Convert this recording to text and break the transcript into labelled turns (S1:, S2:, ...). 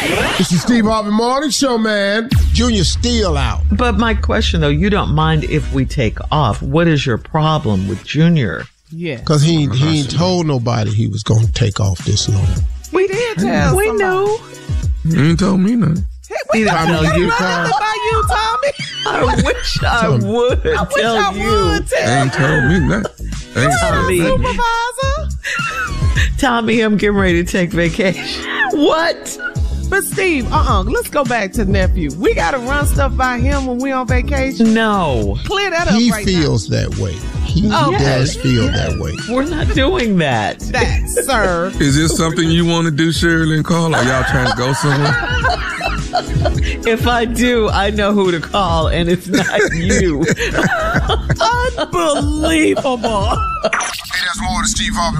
S1: It's the Steve Harvey Morning Show, man. Junior's still out.
S2: But my question, though, you don't mind if we take off. What is your problem with Junior?
S3: Yeah.
S1: Because he ain't told nobody he was going to take off this long.
S3: We did tell
S2: We
S3: somebody.
S2: knew.
S4: You ain't told me nothing.
S3: We
S1: Tommy,
S3: didn't
S1: you
S3: know
S1: call.
S3: nothing about you, Tommy.
S2: I wish I would tell you.
S4: Ain't told me nothing. Ain't told me nothing.
S3: Supervisor.
S2: Tommy, I'm getting ready to take vacation. What?
S3: But Steve, let's go back to nephew. We got to run stuff by him when we on vacation.
S2: No.
S3: Clear that up
S1: He
S3: right
S1: feels that way. He
S2: Yes.
S1: does feel that way.
S2: We're not doing that.
S3: now. That, sir.
S4: Is this something you want to do, Shirley and Carl? Are y'all trying to go somewhere?
S2: If I do, I know who to call, and it's not you.
S3: Unbelievable.
S1: Hey, that's more of the Steve Harvey